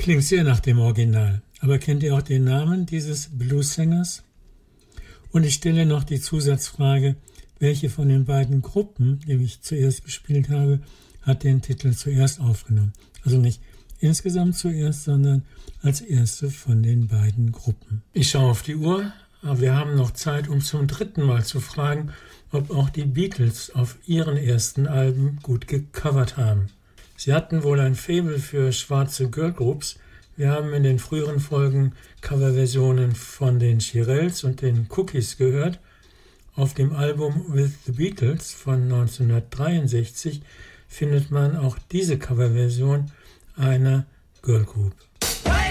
Klingt sehr nach dem Original. Aber kennt ihr auch den Namen dieses Bluessängers? Und ich stelle noch die Zusatzfrage, welche von den beiden Gruppen, die ich zuerst gespielt habe, hat den Titel zuerst aufgenommen? Also nicht insgesamt zuerst, sondern als erste von den beiden Gruppen. Ich schaue auf die Uhr, aber wir haben noch Zeit, um zum dritten Mal zu fragen, ob auch die Beatles auf ihren ersten Alben gut gecovert haben. Sie hatten wohl ein Faible für schwarze Girlgroups. Wir haben in den früheren Folgen Coverversionen von den Shirelles und den Cookies gehört. Auf dem Album With the Beatles von 1963 findet man auch diese Coverversion einer Girlgroup. Hey!